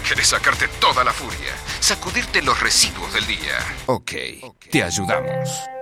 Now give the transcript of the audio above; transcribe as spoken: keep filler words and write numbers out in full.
Querés sacarte toda la furia, sacudirte los residuos del día. Ok, te ayudamos.